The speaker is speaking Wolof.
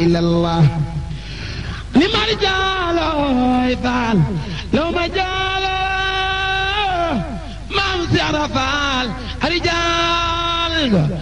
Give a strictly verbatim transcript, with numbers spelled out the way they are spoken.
illallah ni marjaalo faal law ma jaalo maam si arafaal arijaal